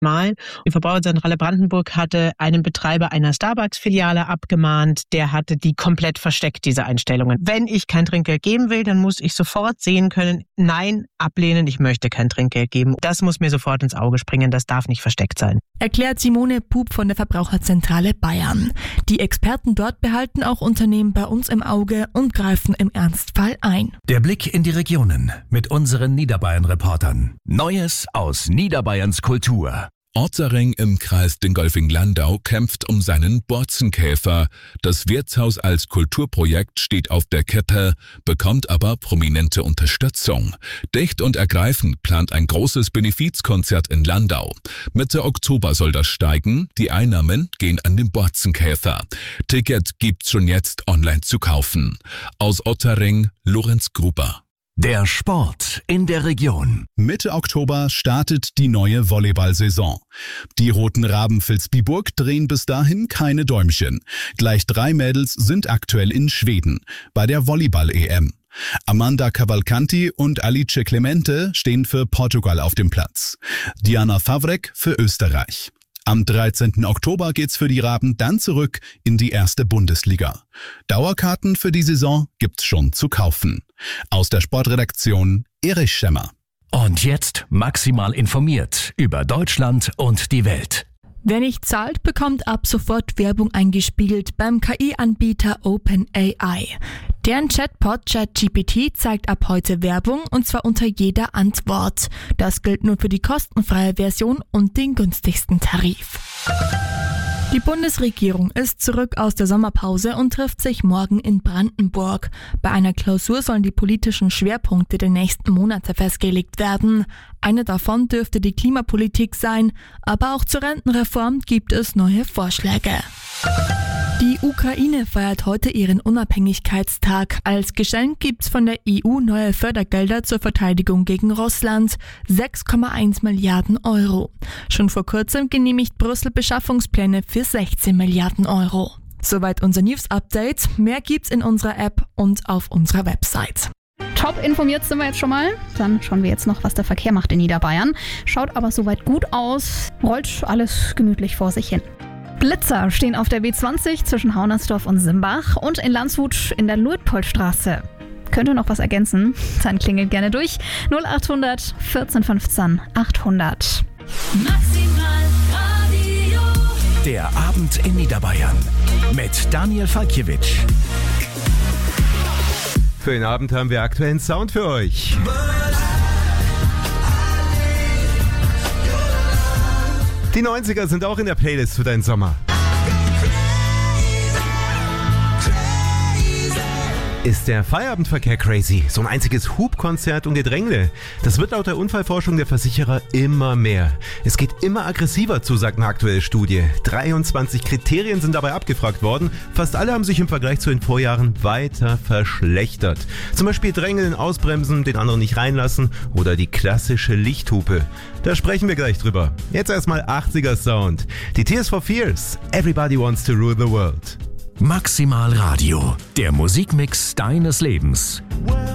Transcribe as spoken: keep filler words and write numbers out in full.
Mal. Die Verbraucherzentrale Brandenburg hatte einen Betreiber einer Starbucks-Filiale abgemahnt. Der hatte die komplett versteckt, diese Einstellungen. Wenn ich kein Trinkgeld geben will, dann muss ich sofort sehen können, nein, ablehnen, ich möchte kein Trinkgeld geben. Das muss mir sofort ins Auge springen, das darf nicht versteckt sein. Erklärt Simone Pup von der Verbraucherzentrale Bayern. Die Experten dort behalten auch Unternehmen bei uns im Auge und greifen im Ernstfall ein. Der Blick in die Regionen mit unseren Niederbayern-Reportern. Neues aus Niederbayerns Kultur. Ottereng im Kreis Dingolfing-Landau kämpft um seinen Borzenkäfer. Das Wirtshaus als Kulturprojekt steht auf der Kippe, bekommt aber prominente Unterstützung. Dicht und ergreifend plant ein großes Benefizkonzert in Landau. Mitte Oktober soll das steigen. Die Einnahmen gehen an den Borzenkäfer. Ticket gibt's schon jetzt online zu kaufen. Aus Ottereng, Lorenz Gruber. Der Sport in der Region. Mitte Oktober startet die neue Volleyball-Saison. Die Roten Raben Vilsbiburg drehen bis dahin keine Däumchen. Gleich drei Mädels sind aktuell in Schweden bei der Volleyball-E M. Amanda Cavalcanti und Alice Clemente stehen für Portugal auf dem Platz. Diana Favrek für Österreich. Am dreizehnten Oktober geht's für die Raben dann zurück in die erste Bundesliga. Dauerkarten für die Saison gibt's schon zu kaufen. Aus der Sportredaktion Erich Schemmer. Und jetzt maximal informiert über Deutschland und die Welt. Wer nicht zahlt, bekommt ab sofort Werbung eingespielt beim K I-Anbieter OpenAI. Deren Chatbot ChatGPT zeigt ab heute Werbung und zwar unter jeder Antwort. Das gilt nur für die kostenfreie Version und den günstigsten Tarif. Die Bundesregierung ist zurück aus der Sommerpause und trifft sich morgen in Brandenburg. Bei einer Klausur sollen die politischen Schwerpunkte der nächsten Monate festgelegt werden. Eine davon dürfte die Klimapolitik sein, aber auch zur Rentenreform gibt es neue Vorschläge. Die Ukraine feiert heute ihren Unabhängigkeitstag. Als Geschenk gibt's von der E U neue Fördergelder zur Verteidigung gegen Russland. sechs Komma eins Milliarden Euro. Schon vor kurzem genehmigt Brüssel Beschaffungspläne für sechzehn Milliarden Euro. Soweit unser News-Update. Mehr gibt's in unserer App und auf unserer Website. Top informiert sind wir jetzt schon mal. Dann schauen wir jetzt noch, was der Verkehr macht in Niederbayern. Schaut aber soweit gut aus. Rollt alles gemütlich vor sich hin. Blitzer stehen auf der B zwanzig zwischen Haunersdorf und Simbach und in Landshut in der Luitpoldstraße. Könnt ihr noch was ergänzen? Dann klingelt gerne durch. null achthundert vierzehn fünfzehn achthundert. Maximal Radio. Der Abend in Niederbayern mit Daniel Falkiewicz. Für den Abend haben wir aktuellen Sound für euch. Die neunziger sind auch in der Playlist für deinen Sommer. Ist der Feierabendverkehr crazy? So ein einziges Hubkonzert und Gedrängle. Das wird laut der Unfallforschung der Versicherer immer mehr. Es geht immer aggressiver zu, sagt eine aktuelle Studie. dreiundzwanzig Kriterien sind dabei abgefragt worden. Fast alle haben sich im Vergleich zu den Vorjahren weiter verschlechtert. Zum Beispiel Drängeln, Ausbremsen, den anderen nicht reinlassen oder die klassische Lichthupe. Da sprechen wir gleich drüber. Jetzt erstmal achtziger Sound. Die Tears for Fears. Everybody wants to rule the world. Maximal Radio, der Musikmix deines Lebens.